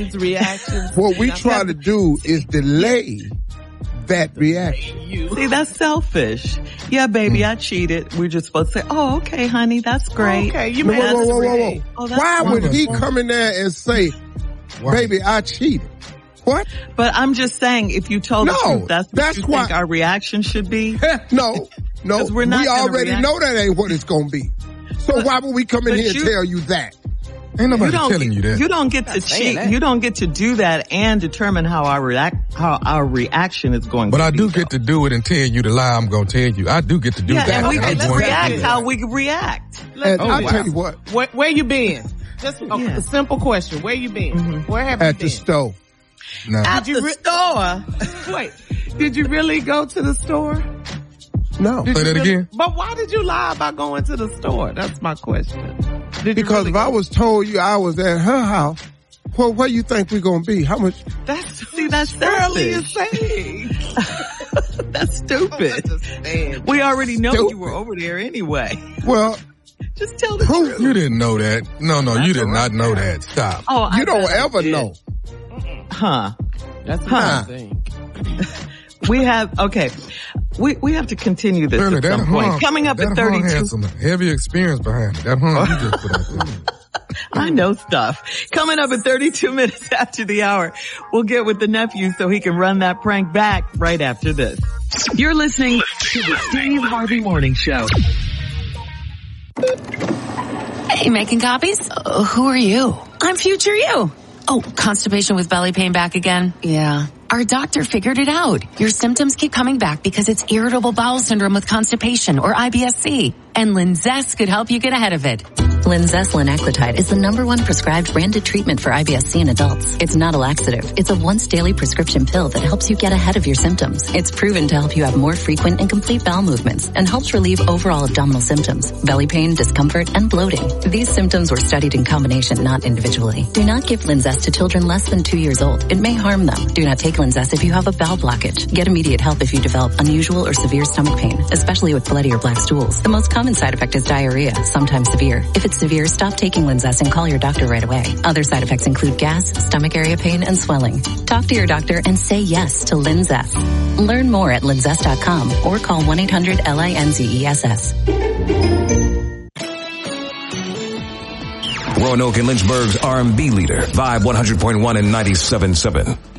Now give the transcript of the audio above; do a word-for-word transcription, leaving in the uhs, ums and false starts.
reactions. What we try to do is delay that reaction. See, that's selfish. Yeah, baby, I cheated. We're just supposed to say, oh, okay, honey, that's great. Okay, you whoa, made whoa, whoa, whoa, whoa. Oh, Why would he wonderful. come in there and say, baby, I cheated? What? But I'm just saying, if you told No, the truth, that's what that's you why- think our reaction should be. No, no. 'Cause we're not we gonna already react. know that ain't what it's going to be. So But- why would we come in but here you- and tell you that? Ain't nobody You don't, telling you that. you don't get to saying cheat. that. You don't get to do that and determine how our react, how our reaction is going But to I be. do get to do it and tell you the lie I'm going to tell you. I do get to do Yeah, that. and we I'm get to going react do how that. we react. And Oh, I'll wow. tell you what, Where, where you been? Just a, Yeah. a simple question. Where you been? Mm-hmm. Where have at you the been? store. No. At you the re- store. Wait, did you really go to the store? No. Did Say you that really- again? But why did you lie about going to the store? That's my question. Did you Because really if I go- was told you I was at her house, well, where you think we going to be? How much? That's See, that's Shirley is selfish. saying. That's stupid. Understand. We already know Stupid. you were over there anyway. Well, Just tell the Who- truth. You didn't know that. No, no, you did not know that. Stop. Oh, I you don't bet I ever did. know. Huh. That's what Huh. I'm saying. We have, okay. We, we have to continue this Shirley, at that some point. hung, Coming up that at hung thirty-two. had some heavy experience behind it. That hung you just put out there. I know stuff. Coming up at thirty-two minutes after the hour, we'll get with the nephew so he can run that prank back right after this. You're listening to the Steve Harvey Morning Show. Hey, making copies? Uh, who are you? I'm future you. Oh, constipation with belly pain back again? Yeah. Our doctor figured it out. Your symptoms keep coming back because it's irritable bowel syndrome with constipation, or I B S C. And Linzess could help you get ahead of it. Linzess linaclotide is the number one prescribed branded treatment for I B S C in adults. It's not a laxative. It's a once daily prescription pill that helps you get ahead of your symptoms. It's proven to help you have more frequent and complete bowel movements and helps relieve overall abdominal symptoms, belly pain, discomfort, and bloating. These symptoms were studied in combination, not individually. Do not give Linzess to children less than two years old. It may harm them. Do not take Linzess if you have a bowel blockage. Get immediate help if you develop unusual or severe stomach pain, especially with bloody or black stools. The most common side effect is diarrhea, sometimes severe. If it's severe, stop taking Linzess and call your doctor right away. Other side effects include gas, stomach area pain, and swelling. Talk to your doctor and say yes to Linzess. Learn more at linzess dot com or call one eight hundred L I N Z E S S. Roanoke and Lynchburg's R and B leader, Vibe one hundred point one and ninety-seven point seven.